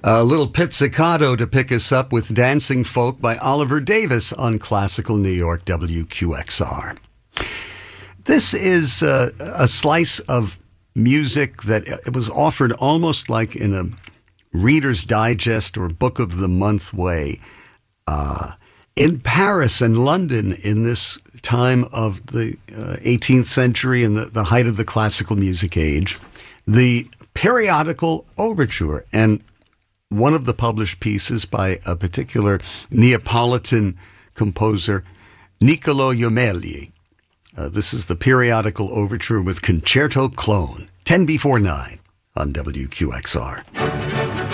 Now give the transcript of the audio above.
A little pizzicato to pick us up with Dancing Folk by Oliver Davis on Classical New York WQXR. This is a slice of music that it was offered almost like in a Reader's Digest or Book of the Month way. In Paris and London in this time of the 18th century and the height of the classical music age, the periodical overture, and one of the published pieces by a particular Neapolitan composer, Niccolò Jommelli. This is the periodical overture with Concerto Clone, 10 before 9 on WQXR.